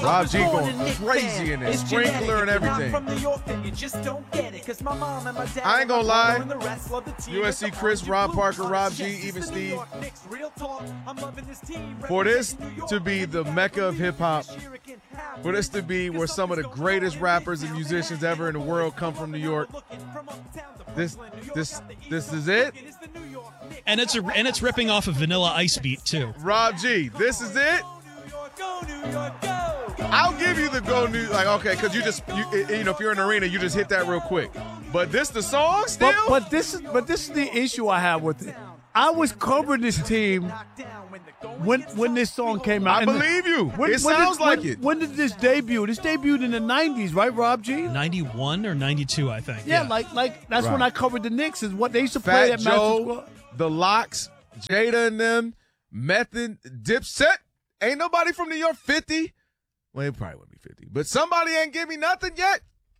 Rob G going crazy in there, sprinkler and everything. I ain't gonna lie. USC Chris, Rob Parker, Rob G, even Steve. For this to be the mecca of hip-hop, for this to be where some of the greatest rappers and musicians ever in the world come from New York, this is it. And it's ripping off a Vanilla Ice beat too. Rob G, this is it. I'll give you the go New, like, okay, because you if you're in an arena, you just hit that real quick. But this the song still. But this is the issue I have with it. I was covering this team when this song came out. I believe you. It sounds like it. When did this debut? This debuted in the 90s, right, Rob G? 91 or 92, I think. Yeah, like that's right. when I covered the Knicks. Is what they used to Fat play at Joe, Madison Square. The Locks, Jada and them, Method, Dipset. Ain't nobody from New York 50. Well, it probably wouldn't be 50. But somebody ain't give me nothing yet.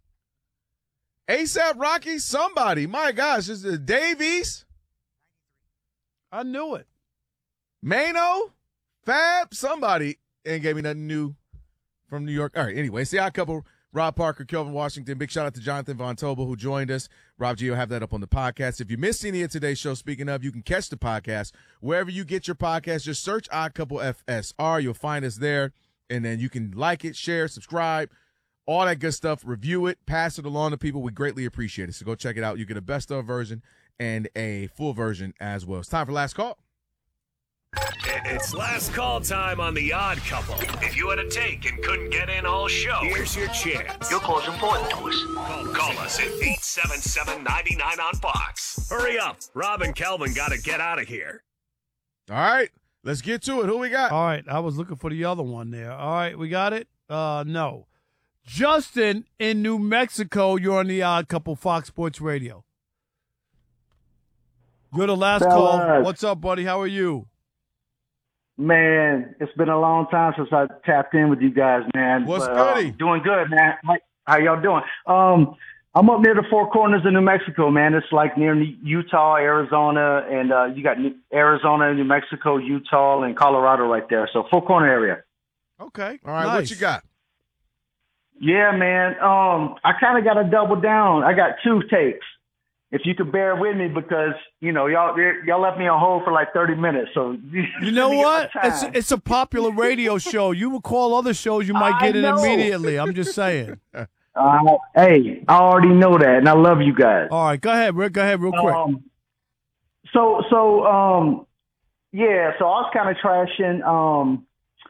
ASAP Rocky, somebody. My gosh, is it Davies? I knew it. Mano, Fab, somebody ain't gave me nothing new from New York. All right, anyway, see, I couple Rob Parker, Kelvin Washington. Big shout out to Jonathan Von Tobel who joined us. Rob G will have that up on the podcast. If you missed any of today's show, speaking of, you can catch the podcast wherever you get your podcast. Just search Odd Couple FSR. You'll find us there, and then you can like it, share, subscribe, all that good stuff. Review it, pass it along to people. We greatly appreciate it. So go check it out. You get a best of version and a full version as well. It's time for last call. It's last call time on The Odd Couple. If you had a take and couldn't get in all show, here's your chance. Your call's important to us. Call us at 877-99 on Fox. Hurry up. Rob and Kelvin got to get out of here. All right, let's get to it. Who we got? All right, I was looking for the other one there. All right, we got it? No. Justin in New Mexico, you're on The Odd Couple, Fox Sports Radio. You're the last call. What's up, buddy? How are you? Man, it's been a long time since I tapped in with you guys, man. What's goody? Doing good, man. How y'all doing? I'm up near the Four Corners of New Mexico, man. It's like near Utah, Arizona, and you got Arizona, New Mexico, Utah, and Colorado right there. So Four Corner area. Okay. All right, nice. What you got? Yeah, man. I kind of got to double down. I got two takes. If you could bear with me, because y'all left me on hold for like 30 minutes. So you know what? It's a popular radio show. You would call other shows, you might get it immediately. I'm just saying. Hey, I already know that, and I love you guys. All right, go ahead, Rick. Go ahead, real quick. So I was kind of trashing.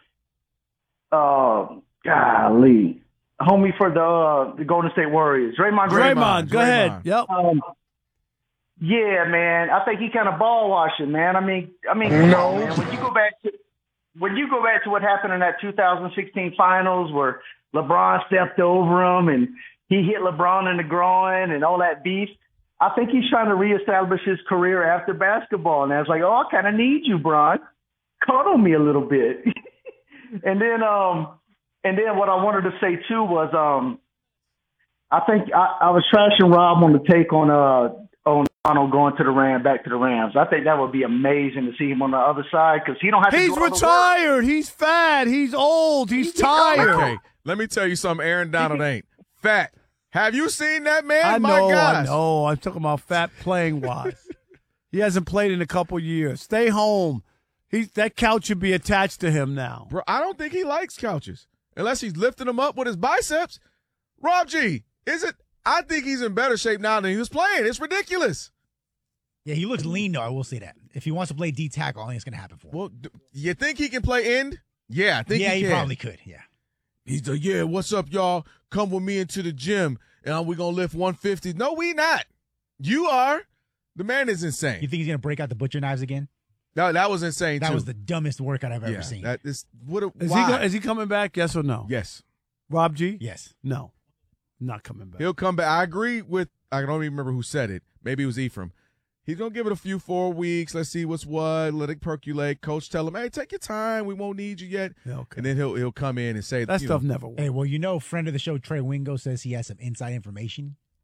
Golly, homie for the Golden State Warriors, Draymond. Go ahead. Yep. Yeah, man. I think he kind of ball washing, man. I mean, come on, man. When you go back to what happened in that 2016 finals where LeBron stepped over him and he hit LeBron in the groin and all that beef, I think he's trying to reestablish his career after basketball. And I was like, I kind of need you, Bron. Cuddle me a little bit. And then what I wanted to say too was, I think I was trashing Rob on the take on Donald going to the Rams, back to the Rams. I think that would be amazing to see him on the other side because he don't have to do all the work. He's retired. He's fat. He's old. He's tired. Okay, let me tell you something. Aaron Donald ain't fat. Have you seen that man? I My gosh. I know. I'm talking about fat playing wise. He hasn't played in a couple years. Stay home. That couch should be attached to him now. Bro, I don't think he likes couches unless he's lifting them up with his biceps. Rob G, is it? I think he's in better shape now than he was playing. It's ridiculous. Yeah, he looks lean, though. I will say that. If he wants to play D tackle, I think it's going to happen for him. Well, you think he can play end? Yeah, I think he can. Yeah, he probably could, yeah. He's like, yeah, what's up, y'all? Come with me into the gym, and we're going to lift 150. No, we not. You are. The man is insane. You think he's going to break out the butcher knives again? No, that was insane, That too. was the dumbest workout I've ever seen. Is he coming back, yes or no? Yes. Rob G? Yes. No. Not coming back. He'll come back. I agree with, I don't even remember who said it. Maybe it was Ephraim. He's going to give it a few 4 weeks. Let's see what's what. Let it percolate. Coach tell him, hey, take your time. We won't need you yet. Okay. And then he'll come in and say that stuff never works. Hey, well, friend of the show, Trey Wingo, says he has some inside information.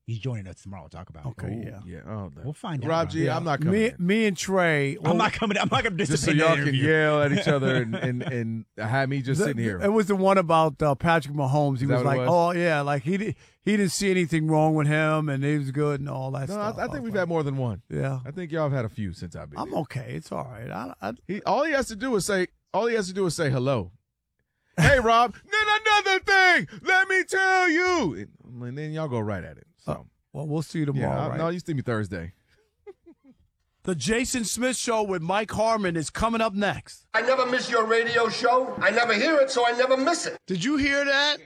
He's joining us tomorrow. We'll talk about it. Okay, yeah. Yeah. Oh, no. We'll find out. Rob G, I'm not coming. in. Me and Trey. I'm not coming. I'm not going to Just so participate in y'all that can interview. yell at each other and have me just sitting here. It was the one about Patrick Mahomes. He Is that was what it like, was? oh yeah, like he didn't see anything wrong with him, and he was good and all that No, stuff. I think we've had more than one. Yeah, I think y'all have had a few since I've been. I'm okay. It's all right. All he has to do is say hello. Hey, Rob. Then another thing. Let me tell you. And then y'all go right at it. So. Well, we'll see you tomorrow, right? No, you see me Thursday. The Jason Smith Show with Mike Harmon is coming up next. I never miss your radio show. I never hear it, so I never miss it. Did you hear that?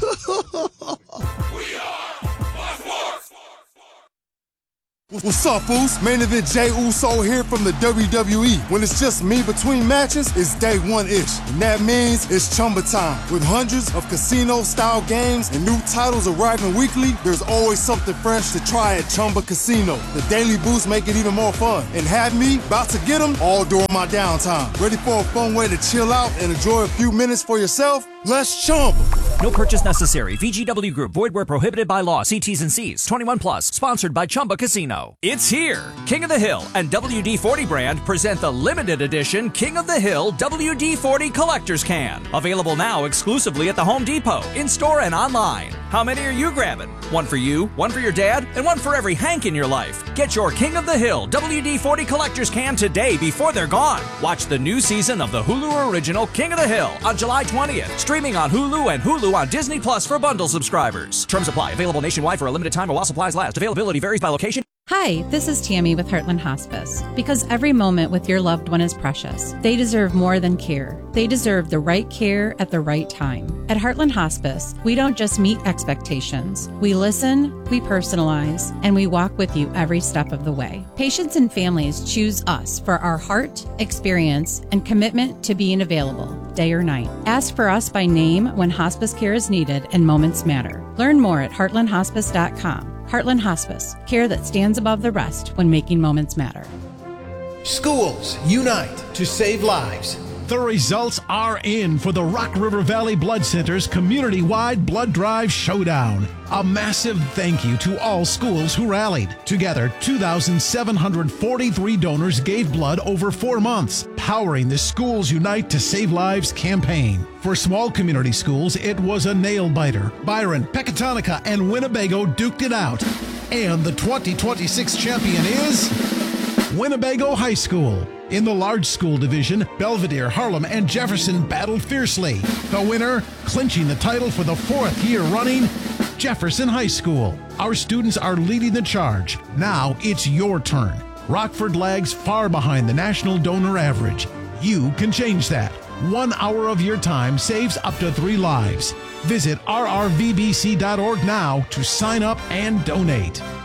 What's up, Foos? Main event Jey Uso here from the WWE. When it's just me between matches, it's day one-ish. And that means it's Chumba time. With hundreds of casino-style games and new titles arriving weekly, there's always something fresh to try at Chumba Casino. The daily boosts make it even more fun. And have me about to get them all during my downtime. Ready for a fun way to chill out and enjoy a few minutes for yourself? Let's Chumba. No purchase necessary. VGW Group. Void where prohibited by law. See T's and C's. 21 plus. Sponsored by Chumba Casino. It's here. King of the Hill and WD-40 brand present the limited edition King of the Hill WD-40 Collector's Can. Available now exclusively at the Home Depot, in-store and online. How many are you grabbing? One for you, one for your dad, and one for every Hank in your life. Get your King of the Hill WD-40 Collector's Can today before they're gone. Watch the new season of the Hulu original King of the Hill on July 20th. Streaming on Hulu and Hulu on Disney Plus for bundle subscribers. Terms apply. Available nationwide for a limited time or while supplies last. Availability varies by location. Hi, this is Tammy with Heartland Hospice. Because every moment with your loved one is precious, they deserve more than care. They deserve the right care at the right time. At Heartland Hospice, we don't just meet expectations. We listen, we personalize, and we walk with you every step of the way. Patients and families choose us for our heart, experience, and commitment to being available, day or night. Ask for us by name when hospice care is needed and moments matter. Learn more at heartlandhospice.com. Heartland Hospice, care that stands above the rest when making moments matter. Schools, unite to save lives. The results are in for the Rock River Valley Blood Center's community-wide blood drive showdown. A massive thank you to all schools who rallied. Together, 2,743 donors gave blood over 4 months, powering the Schools Unite to Save Lives campaign. For small community schools, it was a nail-biter. Byron, Pecatonica, and Winnebago duked it out. And the 2026 champion is Winnebago High School. In the large school division, Belvedere, Harlem, and Jefferson battled fiercely. The winner, clinching the title for the 4th year running, Jefferson High School. Our students are leading the charge. Now it's your turn. Rockford lags far behind the national donor average. You can change that. 1 hour of your time saves up to 3 lives. Visit rrvbc.org now to sign up and donate.